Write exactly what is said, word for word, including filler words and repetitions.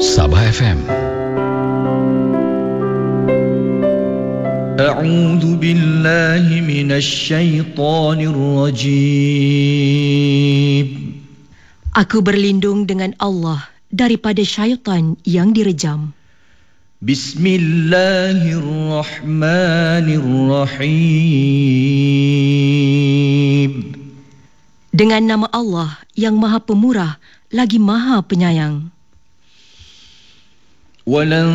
Sabah F M. A'udzu billahi minasy syaithanir rajim. Aku berlindung dengan Allah daripada syaitan yang direjam. Bismillahirrahmanirrahim. Dengan nama Allah yang Maha Pemurah lagi Maha Penyayang. Walan